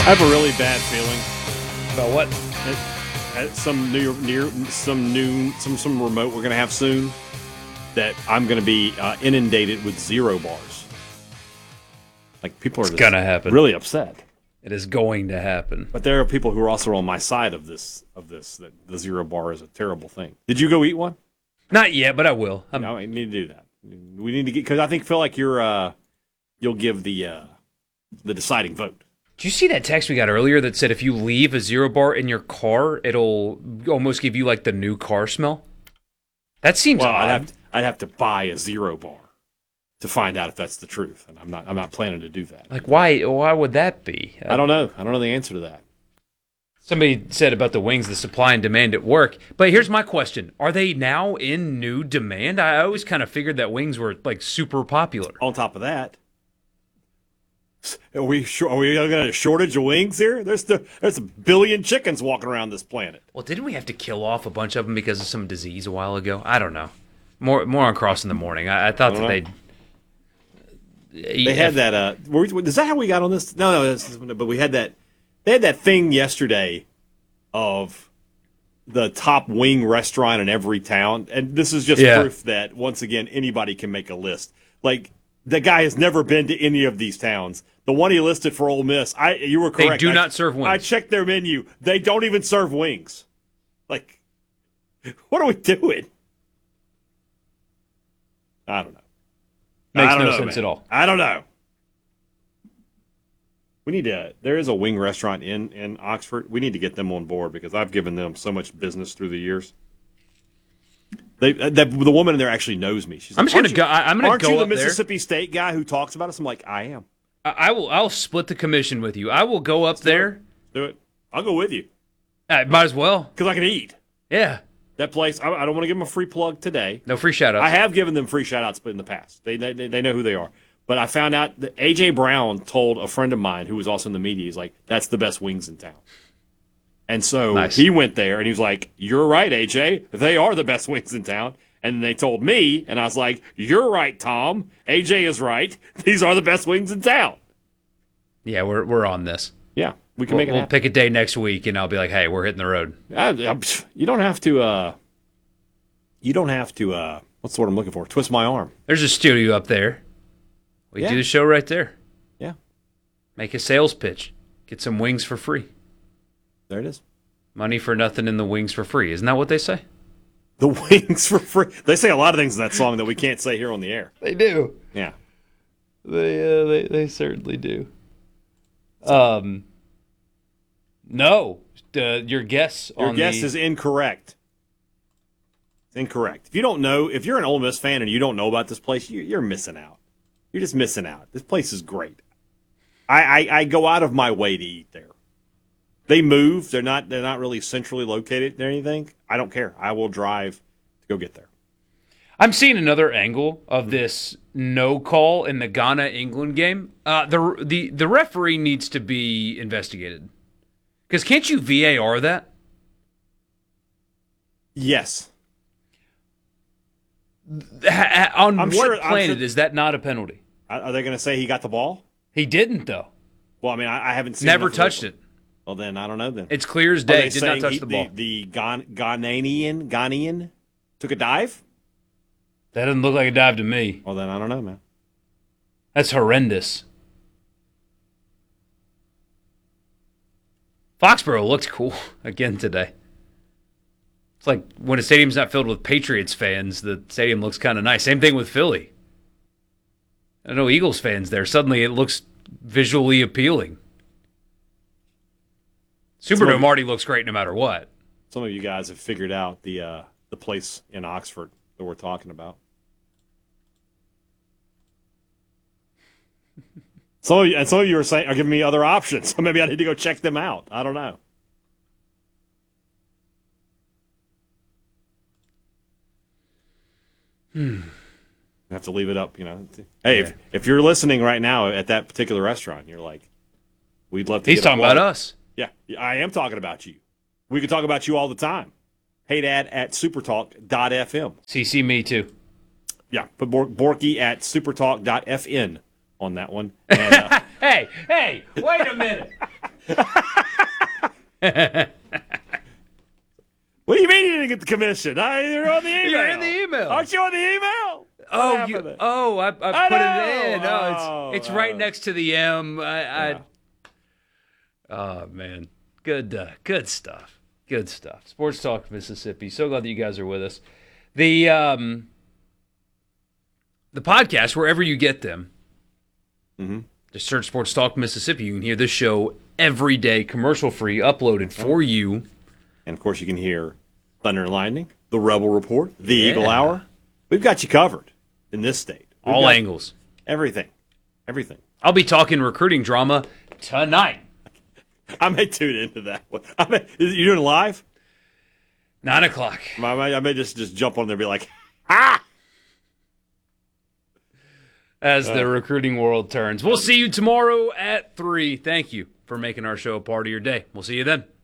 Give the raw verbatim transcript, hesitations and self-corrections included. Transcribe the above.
I have a really bad feeling About what? at, at some new near some new some some remote we're gonna have soon that I'm gonna be uh, inundated with zero bars. Like people are It's just gonna happen. really upset. It is going to happen. But there are people who are also on my side of this of this that the zero bar is a terrible thing. Did you go eat one? Not yet, but I will. I'm, No, I need to do that. We need to get because I think feel like you're uh, you'll give the uh, the deciding vote. Did you see that text we got earlier that said if you leave a zero bar in your car, it'll almost give you like the new car smell? That seems Well, odd. I'd have to, I'd have to buy a zero bar to find out if that's the truth, and I'm not I'm not planning to do that. Like why? Why would that be? I don't know. I don't know the answer to that. Somebody said about the wings, the supply and demand at work. But here's my question: are they now in new demand? I always kind of figured that wings were like super popular. On top of that, are we are we going to a shortage of wings here? There's the, there's a billion chickens walking around this planet. Well, didn't we have to kill off a bunch of them because of some disease a while ago? I don't know. More more on Cross in the morning. I, I thought I that don't they'd. They had that. Uh, were we, is that how we got on this? No, no. This, but we had that. They had that thing yesterday of the top wing restaurant in every town, and this is just Yeah. proof that once again anybody can make a list. Like the guy has never been to any of these towns. The one he listed for Ole Miss, I you were correct. They do I, not serve wings. I checked their menu. They don't even serve wings. Like, what are we doing? I don't know. Makes I don't no know, sense man. at all. I don't know. We need to. There is a wing restaurant in, in Oxford. We need to get them on board because I've given them so much business through the years. They that the woman in there actually knows me. She's I'm like, just gonna "Aren't go. you- I, I'm gonna Aren't go you the up there. Mississippi State guy who talks about us? I'm like, I am. I, I will. I'll split the commission with you. I will go up there. Do it. I'll go with you I might as well. because I can eat. Yeah. That place. I, I don't want to give them a free plug today. No free shout outs. I have given them free shout outs in the past. They, they they know who they are. But I found out that A J Brown told a friend of mine who was also in the media, he's like, that's the best wings in town. And so Nice. he went there and he was like, you're right, A J. They are the best wings in town. And they told me, and I was like, you're right, Tom. A J is right. These are the best wings in town. Yeah, we're we're on this. Yeah, we can We'll, make it we'll happen. pick a day next week, and I'll be like, "Hey, we're hitting the road." I, I, you don't have to, uh, you don't have to, uh, what's the word I'm looking for? Twist my arm. There's a studio up there. We Yeah. do the show right there. Yeah, Make a sales pitch. Get some wings for free. there it is. Money for nothing and the wings for free. Isn't that what they say? The wings for free. They say a lot of things in that song that we can't say here on the air. They do. Yeah. They uh, they they certainly do. Um. No, uh, your guess Your on guess the, is incorrect. It's incorrect. If you don't know, if you're an Ole Miss fan and you don't know about this place, you, you're missing out. You're just missing out. This place is great. I, I, I go out of my way to eat there. They move. They're not. They're not really centrally located or anything. I don't care. I will drive to go get there. I'm seeing another angle of this no call in the Ghana England game. Uh, the the the referee needs to be investigated. Because can't you V A R that? Yes. Ha- ha- On I'm what sure- I'm planet sure- is that not a penalty? Are are they going to say he got the ball? He didn't though. Well, I mean, I, I haven't seen. Never enough of touched the- it. Well, then I don't know. Then It's clear as Are day. they Did not saying touch he- the ball. The, the Ghan- Ghanaian Ghanaian took a dive. That doesn't look like a dive to me. Well, then I don't know, man. That's horrendous. Foxborough looked cool again today. It's like when a stadium's not filled with Patriots fans, the stadium looks kind of nice. Same thing with Philly. I know Eagles fans there. Suddenly it looks visually appealing. Superdome So- already looks great no matter what. Some of you guys have figured out the uh, the place in Oxford that we're talking about. Some of you, and some of you are saying are giving me other options. So maybe I need to go check them out. I don't know. Hmm. I have to leave it up, you know. Hey, if, if you're listening right now at that particular restaurant, you're like, we'd love to. He's get a talking about plug. us. Yeah, I am talking about you. We can talk about you all the time. Hey, Dad at supertalk dot f m. C C me too. Yeah, put Bor- Borky at supertalk dot f n on that one. And, uh, Hey, hey, wait a minute. What do you mean you didn't get the commission? I, you're on the email. You're in the email. Aren't you on the email? Oh, you, oh, I, I, I put know. it in. Oh, Oh, it's it's right oh. next to the M. I, Yeah. I, oh man, good, uh, good stuff. Good stuff. Sports Talk Mississippi. So glad that you guys are with us. The um, the podcast wherever you get them. Mm-hmm. Just search Sports Talk Mississippi. You can hear this show every day, commercial free, uploaded for you. And of course, you can hear Thunder and Lightning, the Rebel Report, the Yeah. Eagle Hour. We've got you covered in this state. We've All got angles. Everything. Everything. I'll be talking recruiting drama tonight. I may tune into that one. I may, is, you doing it live? Nine o'clock. I may, I may just, just jump on there and be like, ah! As the recruiting world turns. We'll see you tomorrow at three. Thank you for making our show a part of your day. We'll see you then.